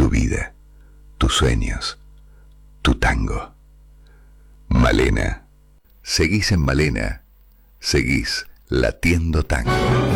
tu vida, tus sueños, tu tango. Malena. Seguís en Malena. Seguís latiendo tango.